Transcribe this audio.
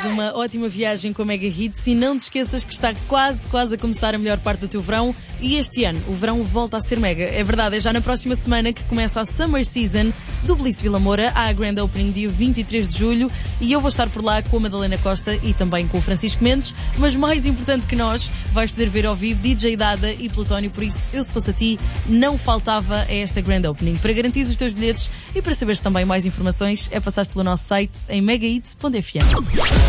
mais uma ótima viagem com a Mega Hits e não te esqueças que está quase a começar a melhor parte do teu verão e este ano o verão volta a ser mega. É verdade, é já na próxima semana que começa a Summer Season do Bliss Vila Moura. Há a Grand Opening dia 23 de julho e eu vou estar por lá com a Madalena Costa e também com o Francisco Mendes, mas mais importante que nós, vais poder ver ao vivo DJ Dada e Plutónio, por isso eu se fosse a ti não faltava a esta Grand Opening. Para garantir os teus bilhetes e para saberes também mais informações é passar pelo nosso site em megahits.fm.